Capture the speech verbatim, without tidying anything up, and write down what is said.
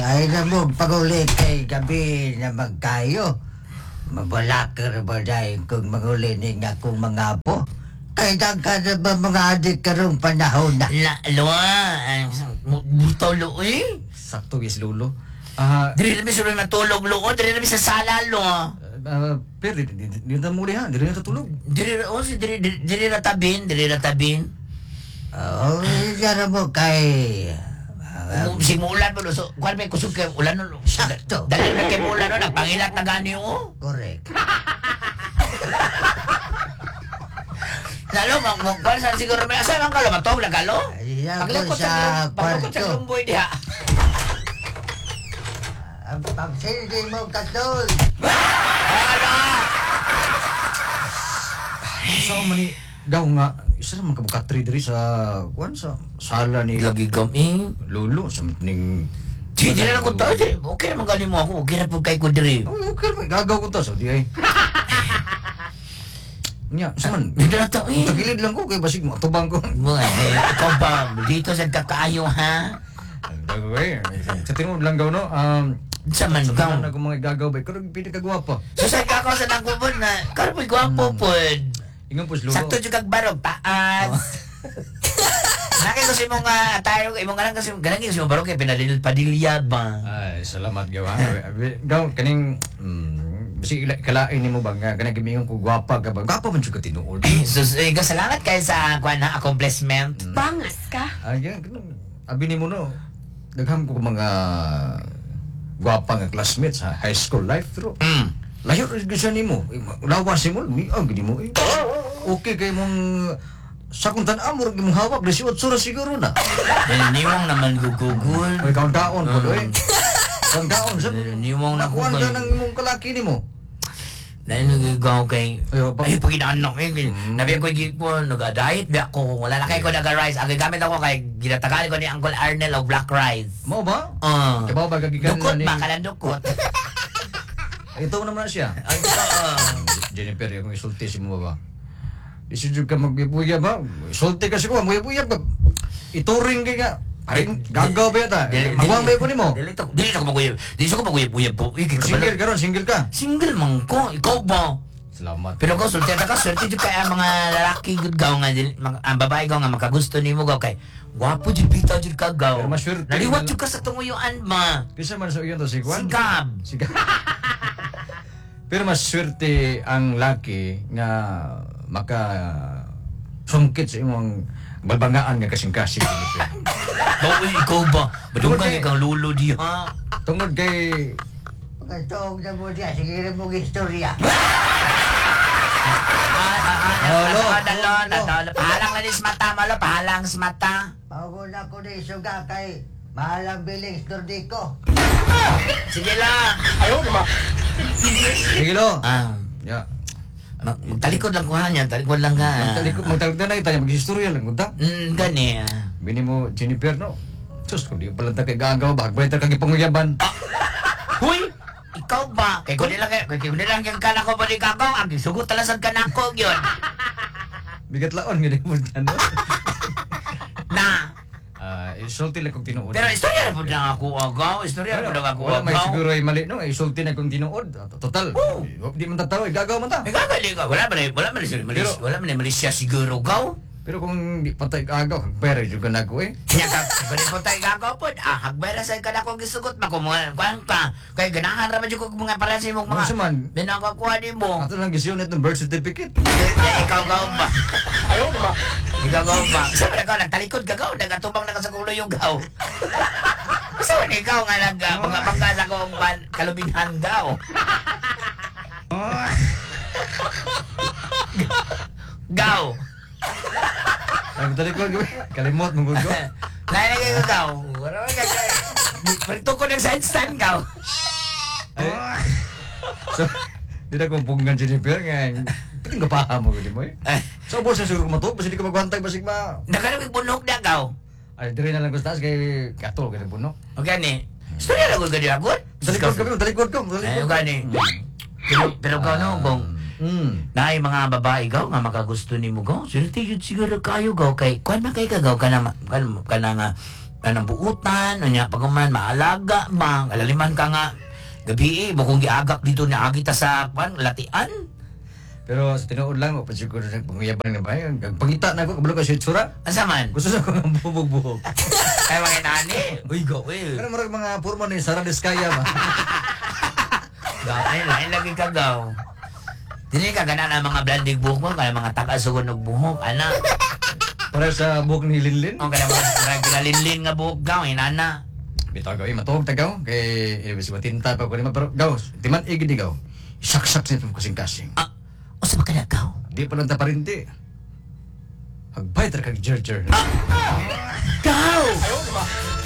Ay na mo, pag-uli kay gabi na magkayo. Mabalakar ba dahil kung mag-uli ni nga kung mga apo? Kaya ka na ba mga adik karong panahon na? La, loa, buto lo eh. Sakto guys, lolo. Ah, Diri na suruh matulog lo, diri na sa sala lo. uh, pero di, di, di, di na muli ha, di na natulog. Diri oh si diri diri, diri na tabin, diri na tabin. Oo, yan mo kay... Um, si mulan mo so kuan may kusog kay ulan no. Sakto. Dali na kay mulan no, nagpangilat na gani oh. Correct. Lalo mang mo kuan sa siguro may asa man kalo matog na galo. Ayan Paglakot ko sa paglakot sa kwarto. lumboy diha. Ang pagsildi mo katol. Ala! Sa mani daw nga isa naman kabukatri diri sa kuan sa sala ni Lagi kami. lolo sa ning Di di na ko tayo. Okay naman galing mo ako. Okay na po kay ko diri. Oh, okay, may gagaw ko to so di ay. Nya, saman. Hindi na to eh. Tagilid lang ko kay basig mo tubang ko. Mga eh, ikaw ba? Dito sa kakaayo ha? Dagway. Sa tinuod lang gaw no. Um, Sa man Sa gaw. na ko mga gagaw ba, pero pili ka gwapa. So sa kako sa nangkubon na, karopoy gwapo po. Ingon po lolo. Sakto jud kag barog taas. Nakay ko si mong uh, tayo, imong ganang kasi ganang kasi mong barog kay pinadil padilya ba. Ay, salamat gaw ha. Gaw kaning mm, basi kalain nimo ba nga kanang gimingon ko gwapa ka ba? Gwapa man jud ka tinuod. So, eh, salamat kay sa kuan na accomplishment. Bangas ka. Ay, yan, ganun. Abi nimo no. Dagham ko mga gwapa nga classmates sa high school life pero Mm. layo rin siya nimo. Lawas mo, ang gini mo eh. Okay kay mong sa kung tan-am mo rin mong hawak eighteen ra siguro na. Niwang naman gugugol. Ay kaon-kaon po do eh. Kaon-kaon sa Niwang na nakuan gugugol. ka ng imong kalaki nimo. Dahil nagigaw kay... Ayo, pa- Ay, pag inaanak eh. Mm. Nabi ko yung po, nag-diet ba ako. Wala na kayo ko nag-rice. Ang gamit ako kay ginatagali ko ni Uncle Arnel o black rice. Mao ba? Ah. Kaya ba gagikan Dukot ni ba? Kalang dukot. ito naman na siya. Ang totoo. Jennifer, yung isulti si mo ba? Isudyo ka magbibuya ba? Isulti ka siya ko, magbibuya ba? Ituring ka nga. Ay, gagaw ba yata? Magwang ba ko ni mo? Dili to. Dili to ko maguyab. Dili ko maguyab-uyab po. Iki, Single ka ron, single ka. Single man ko. Ikaw ba? Salamat. Pero ko sulti ta ka swerte jud kay ang mga lalaki gud gaw nga dili- mga ang babae gaw nga makagusto nimo gaw kay gwapo jud bitaw jud ka gaw. Pero mas swerte. Naliwat jud ka sa tunguyuan ba. Kisa man sa iyon to si Juan? Sigab. Sigab. Pero mas swerte ang laki nga maka sungkit sa imong balbangaan nga kasing-kasing. Bawo ikaw ba? Badung ka kang lulo di ha. Tungod kay Pagkatawag na mo diya, sige rin mong istorya. Lolo. Lolo. Pahalang na sa mata malo, pahalang sa mata. Pagod ako na isuga kay mahalang biling istordi ko. Sige lang. sige lo. Ah, Ya. mag- magtalikod lang ko ha niya, talikod lang ka. Magtalikod magtalikod na na tayo maghistorya lang kunta. Mm, gani ah. Bini mo Jennifer no. Sus kung di pala ta kay gagaw bagbay ta kag ipanguyaban. Huy! Ikaw ba? Kay ko nila kay kay ko nila kang kana ko ba ni kakaw, agi sugot talasan ka nako gyud. Bigat laon gid mo ano. Na. Ah, isulti lang kung tinuod. Pero istorya na po na ako agaw, istorya na po na ako Wala may agaw. siguro ay mali no, isulti na kung tinuod. Total. Oo. Di man tataw, gagaw man ta. May gagali ka, wala man eh, wala man eh, malis, Pero- wala man eh, malis siya siguro gaw. Pero kung di patay kagaw, pera jud na ko eh. Nya ka, pwede po tayo gagaw po, ah, hagbera sa kana ko gisugot ma ko mga kuan pa. Kay ganahan ra man jud ko mga para sa imong mga. Ano man? Binakakuha ni mo. Ato lang gisyon itong birth certificate. Eh, ikaw gaw ba? Ayaw ba? Ikaw gaw ba? Sabi na ikaw, nagtalikod ka gaw, nagatubang na ka sa kulo yung gaw. Sabi na ikaw nga nag, uh, mga bangga sa kong ban- kalubinhan gaw. Gaw. Ay talikod ko. Kalimot mong ko. Nalagay ko gaw. Wala mo ka gaw. Parito ko ng side stand gaw. Ay. So, di na kong punggan Jennifer nga. Pati nga paha mo gudi mo eh. Eh, So, boss, sa siguro kumato, basta di ka magwantay, basig ma. nakalamig bunog na gaw. Ay, dire na lang gusto kay Kato, kay Buno. Okay ni. Storya na ko gadi agad. Talikod kami, talikod ka, Eh, talikod. okay ni. Pero, pero gaw no, kung Hmm. na mga babae gaw nga makagusto nimo gaw. Swerte jud siguro kayo gaw kay kuan man kay ka gaw kana kana kana nga anang buutan, anya paguman maalaga bang, alaliman ka nga gabi eh, bukong giagak dito na agita sa pan latian. Pero sa tinuod lang, pa siguro na pangyaban nga ba? Ang pangita na ako, kabalo ka sa itsura. Asa man? Gusto na ko ng buhok-buhok. Ay mga nani. Uy go eh. Pero marag mga purmo ni Sara Diskaya ba? Ay lain lagi ka gaw. Dili ka gana na mga blandig buhok mo, kaya mga taga-sugon og buhok, ana. Para sa buhok ni Linlin. O kaya mga kinalinlin nga buhok gaw, inana. Bitaw gaw, eh, matuhog tagaw. Kay, ilibis matinta pa ko ni pero gaw, timan igidi gaw. Isaksak siya itong kasing-kasing. Ah, o sa mga gaw? Di pa lang taparinti. Hagbay talaga kag Jer-Jer. Gaw!